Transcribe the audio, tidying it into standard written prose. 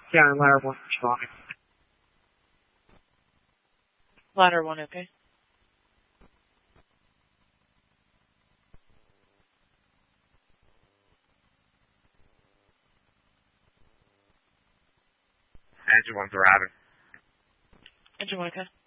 Yeah, ladder 1 responding. Ladder 1, okay. Engine 1's arriving. Engine 1, okay.